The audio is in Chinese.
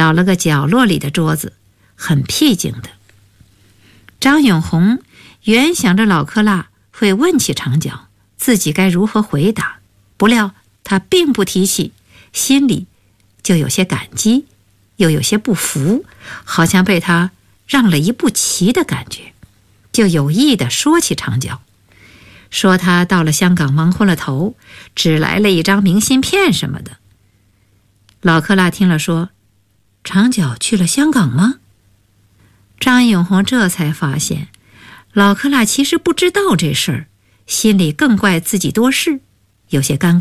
找了个角落里的桌子，很僻静的。张永红原想着老克拉会问起长脚，自己该如何回答，不料他并不提起，心里就有些感激，又有些不服，好像被他让了一步棋的感觉，就有意地说起长脚，说他到了香港忙昏了头，只来了一张明信片什么的。老克拉听了说：长脚去了香港吗？张永红这才发现老克拉其实不知道这事儿，心里更怪自己多事，有些尴